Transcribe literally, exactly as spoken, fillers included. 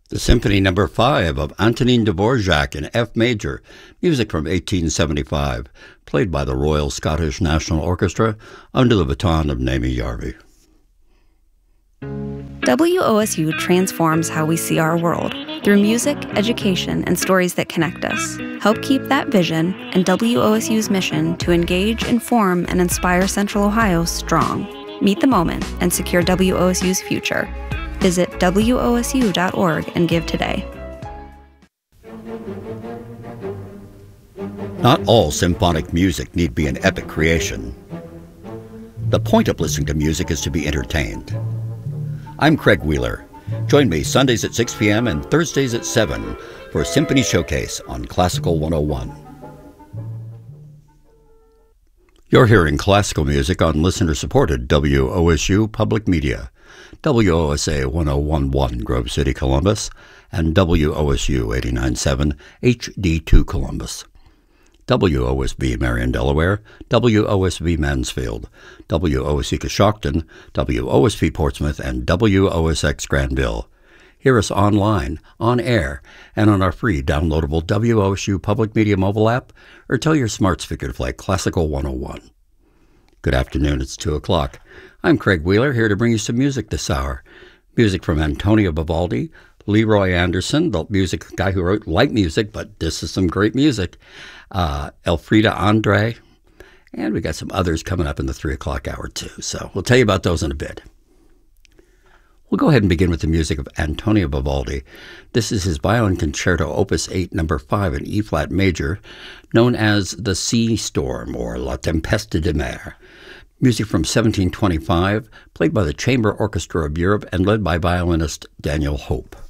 The Symphony Number Five of Antonin Dvorak in F major, music from eighteen seventy-five, played by the Royal Scottish National Orchestra under the baton of Naomi Jarvi. W O S U transforms how we see our world through music, education, and stories that connect us. Help keep that vision and W O S U's mission to engage, inform, and inspire Central Ohio strong. Meet the moment and secure W O S U's future. Visit W O S U dot org and give today. Not all symphonic music need be an epic creation. The point of listening to music is to be entertained. I'm Craig Wheeler. Join me Sundays at six p.m. and Thursdays at seven for Symphony Showcase on Classical one oh one. You're hearing classical music on listener-supported W O S U Public Media, W O S A one oh one point one Grove City, Columbus, and W O S U eighty-nine point seven H D two Columbus. W O S B Marion, Delaware, W O S B Mansfield, W O S E Coshocton, W O S B Portsmouth, and W O S X Granville. Hear us online, on air, and on our free downloadable W O S U Public Media mobile app, or tell your smart speaker to play Classical one oh one. Good afternoon, it's two o'clock. I'm Craig Wheeler, here to bring you some music this hour. Music from Antonio Vivaldi, Leroy Anderson, the music guy who wrote light music, but this is some great music, uh, Elfrida Andre, and we got some others coming up in the three o'clock hour too, so we'll tell you about those in a bit. We'll go ahead and begin with the music of Antonio Vivaldi. This is his Violin Concerto, Opus eight, number five in E-flat major, known as the Sea Storm, or La Tempesta de Mer. Music from seventeen twenty-five, played by the Chamber Orchestra of Europe and led by violinist Daniel Hope.